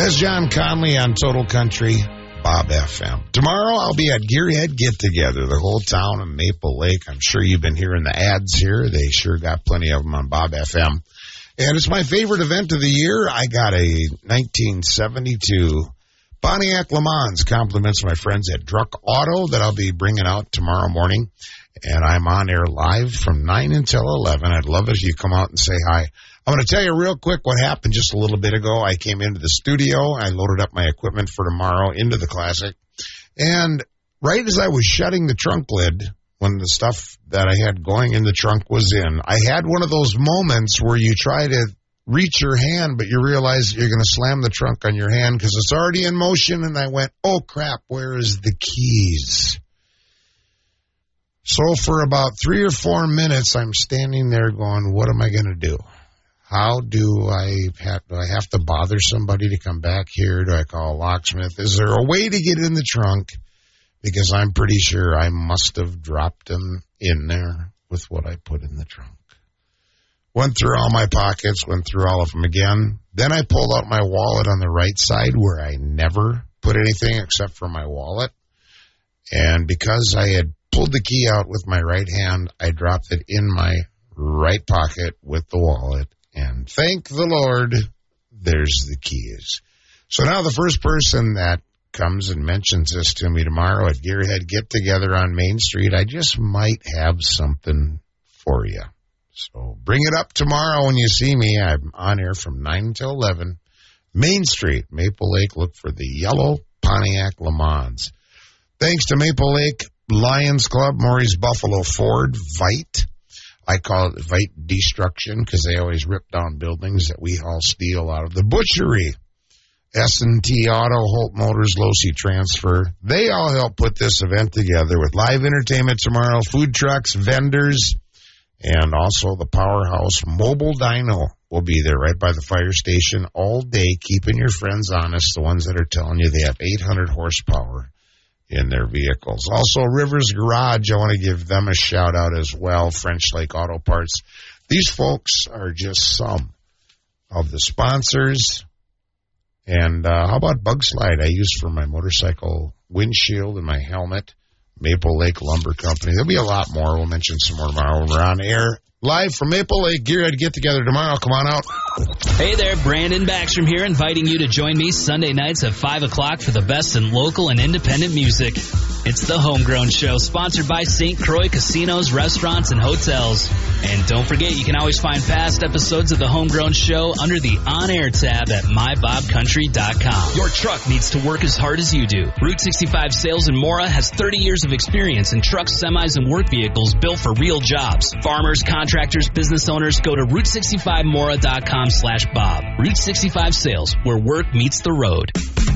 That's John Conley on Total Country, Bob FM. Tomorrow I'll be at Gearhead Get Together, the whole town of Maple Lake. I'm sure you've been hearing the ads here. They sure got plenty of them on Bob FM. And it's my favorite event of the year. I got a 1972 Pontiac Le Mans, compliments my friends at Druck Auto that I'll be bringing out tomorrow morning. And I'm on air live from 9 until 11. I'd love it if you come out and say hi. I'm going to tell you real quick what happened just a little bit ago. I came into the studio. I loaded up my equipment for tomorrow into the Classic. And right as I was shutting the trunk lid, when the stuff that I had going in the trunk was in, I had one of those moments where you try to reach your hand, but you realize you're going to slam the trunk on your hand because it's already in motion. And I went, oh, crap, where is the keys? So for about 3 or 4 minutes, I'm standing there going, what am I going to do? How do I have to bother somebody to come back here? Do I call a locksmith? Is there a way to get in the trunk? Because I'm pretty sure I must have dropped them in there with what I put in the trunk. Went through all my pockets, went through all of them again. Then I pulled out my wallet on the right side where I never put anything except for my wallet. And because I had pulled the key out with my right hand, I dropped it in my right pocket with the wallet. And thank the Lord, there's the keys. So now the first person that comes and mentions this to me tomorrow at Gearhead Get Together on Main Street, I just might have something for you. So bring it up tomorrow when you see me. I'm on air from 9 until 11. Main Street, Maple Lake. Look for the yellow Pontiac Le Mans. Thanks to Maple Lake Lions Club, Maurice Buffalo Ford, Vite. I call it Vite Destruction because they always rip down buildings that we haul steel out of. The Butchery, S&T Auto, Holt Motors, Losi Transfer. They all help put this event together with live entertainment tomorrow, food trucks, vendors, and also the Powerhouse Mobile Dyno will be there right by the fire station all day, keeping your friends honest, the ones that are telling you they have 800 horsepower in their vehicles. Also, Rivers Garage, I want to give them a shout-out as well, French Lake Auto Parts. These folks are just some of the sponsors. And how about Bug Slide I use for my motorcycle windshield and my helmet? Maple Lake Lumber Company. There'll be a lot more. We'll mention some more tomorrow when we're on air. Live from Maple Lake, Gearhead Get Together tomorrow. Come on out. Hey there, Brandon Backstrom here, inviting you to join me Sunday nights at 5 o'clock for the best in local and independent music. It's the Homegrown Show, sponsored by St. Croix Casinos, Restaurants, and Hotels. And don't forget, you can always find past episodes of the Homegrown Show under the On Air tab at mybobcountry.com. Your truck needs to work as hard as you do. Route 65 Sales in Mora has 30 years of experience in trucks, semis, and work vehicles built for real jobs. Farmers, contractors, business owners, go to Route65Mora.com/Bob. Route 65 Sales, where work meets the road.